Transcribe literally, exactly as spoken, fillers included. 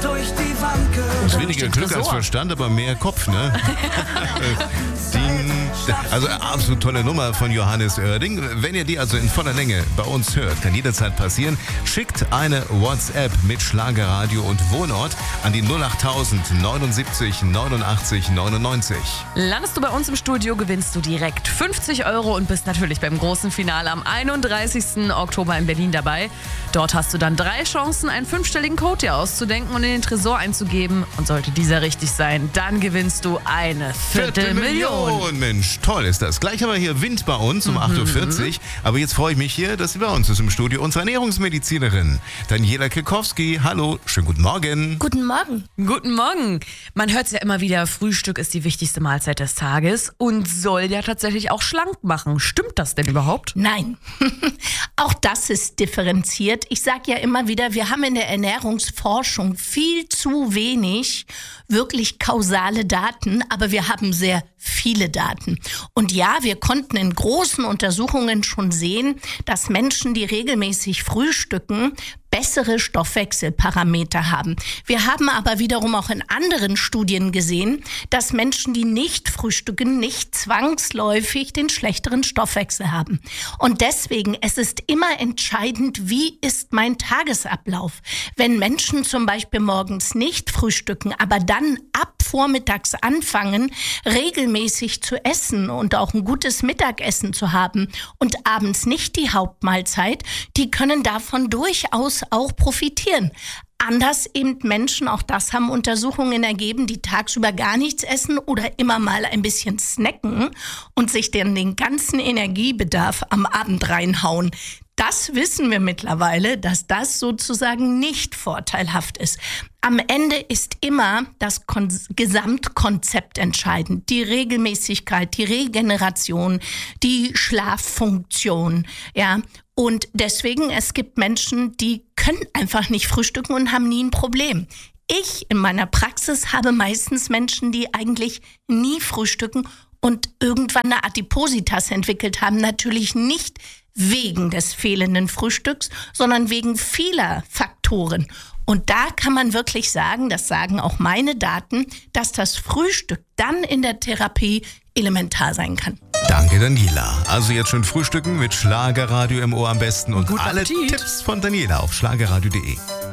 durch die Wanke. Das ist weniger Glück als Verstand, aber mehr Kopf, ne? Ding. Also absolut tolle Nummer von Johannes Oerding. Wenn ihr die also in voller Länge bei uns hört, kann jederzeit passieren. Schickt eine WhatsApp mit Schlagerradio und Wohnort an die null acht tausend neunundsiebzig neunundachtzig neunundneunzig. Landest du bei uns im Studio, gewinnst du direkt fünfzig Euro und bist natürlich beim großen Finale am einunddreißigsten Oktober in Berlin dabei. Dort hast du dann drei Chancen, einen fünfstelligen Code dir auszudenken und in den Tresor einzugeben. Und sollte dieser richtig sein, dann gewinnst du eine Viertelmillion. Viertelmillion, Mensch, toll ist das. Gleich haben wir hier Wind bei uns um acht Uhr vierzig. Aber jetzt freue ich mich hier, dass sie bei uns ist im Studio, unsere Ernährungsmedizinerin Daniela Kekowski. Hallo, schönen guten Morgen. Guten Morgen. Guten Morgen. Man hört es ja immer wieder, Frühstück ist die wichtigste Mahlzeit des Tages und soll ja tatsächlich auch schlank machen. Stimmt das denn überhaupt? Nein, auch das ist differenziert. Ich sage ja immer wieder, wir haben in der Ernährungsforschung viel zu wenig wirklich kausale Daten, aber wir haben sehr viele Daten. Und ja, wir konnten in großen Untersuchungen schon sehen, dass Menschen, die regelmäßig frühstücken, bessere Stoffwechselparameter haben. Wir haben aber wiederum auch in anderen Studien gesehen, dass Menschen, die nicht frühstücken, nicht zwangsläufig den schlechteren Stoffwechsel haben. Und deswegen, es ist immer entscheidend, wie ist mein Tagesablauf. Wenn Menschen zum Beispiel morgens nicht frühstücken, aber dann ab vormittags anfangen, regelmäßig zu essen und auch ein gutes Mittagessen zu haben und abends nicht die Hauptmahlzeit, die können davon durchaus auch profitieren. Anders eben Menschen, auch das haben Untersuchungen ergeben, die tagsüber gar nichts essen oder immer mal ein bisschen snacken und sich dann den ganzen Energiebedarf am Abend reinhauen. Das wissen wir mittlerweile, dass das sozusagen nicht vorteilhaft ist. Am Ende ist immer das Kon- Gesamtkonzept entscheidend. Die Regelmäßigkeit, die Regeneration, die Schlaffunktion, ja. Und deswegen, es gibt Menschen, die können einfach nicht frühstücken und haben nie ein Problem. Ich in meiner Praxis habe meistens Menschen, die eigentlich nie frühstücken und irgendwann eine Adipositas entwickelt haben. Natürlich nicht wegen des fehlenden Frühstücks, sondern wegen vieler Faktoren. Und da kann man wirklich sagen, das sagen auch meine Daten, dass das Frühstück dann in der Therapie elementar sein kann. Danke, Daniela. Also jetzt schon frühstücken mit Schlagerradio im Ohr am besten und Guten alle Appetit. Tipps von Daniela auf schlagerradio punkt de.